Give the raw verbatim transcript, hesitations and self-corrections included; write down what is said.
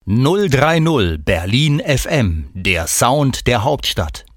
null drei null Berlin F M, der Sound der Hauptstadt.